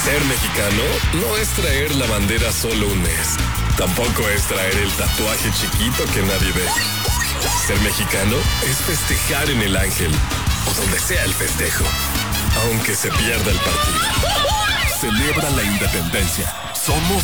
Ser mexicano no es traer la bandera solo un mes. Tampoco es traer el tatuaje chiquito que nadie ve. Ser mexicano es festejar en el Ángel o donde sea el festejo, aunque se pierda el partido. Celebra la independencia. Somos